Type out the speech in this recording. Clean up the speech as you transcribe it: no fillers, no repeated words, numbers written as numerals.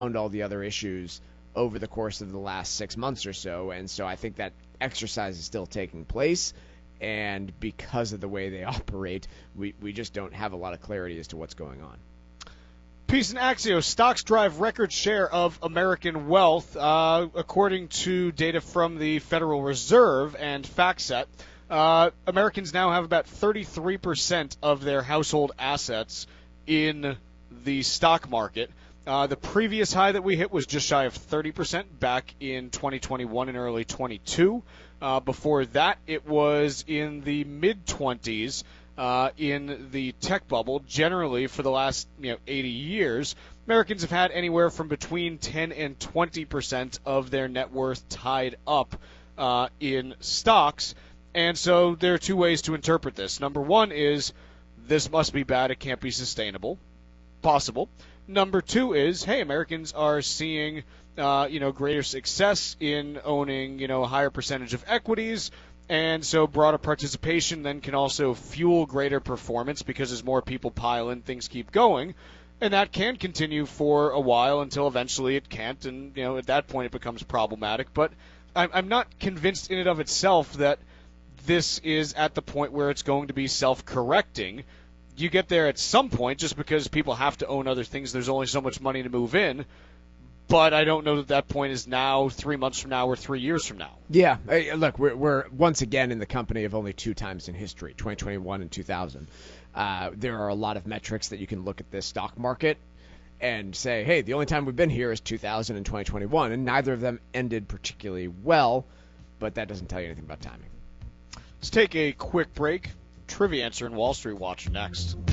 all the other issues over the course of the last 6 months or so. And so I think that exercise is still taking place. And because of the way they operate, we just don't have a lot of clarity as to what's going on. Piece in Axios, stocks drive record share of American wealth, according to data from the Federal Reserve and FactSet. Americans now have about 33% of their household assets in the stock market. The previous high that we hit was just shy of 30% back in 2021 and early 22. Before that, it was in the mid-20s in the tech bubble. Generally, for the last 80 years, Americans have had anywhere from between 10 and 20% of their net worth tied up in stocks. And so there are two ways to interpret this. Number one is this must be bad, it can't be sustainable. Possible. Number two is, hey, Americans are seeing greater success in owning a higher percentage of equities, and so broader participation then can also fuel greater performance because as more people pile in, things keep going, and that can continue for a while until eventually it can't, and at that point it becomes problematic. But I'm not convinced in and of itself that this is at the point where it's going to be self-correcting. You get there at some point just because people have to own other things. There's only so much money to move in. But I don't know that point is now, 3 months from now, or 3 years from now. Yeah. Look, we're once again in the company of only two times in history, 2021 and 2000. There are a lot of metrics that you can look at this stock market and say, hey, the only time we've been here is 2000 and 2021, and neither of them ended particularly well, but that doesn't tell you anything about timing. Let's take a quick break. Trivia answer in Wall Street Watch next.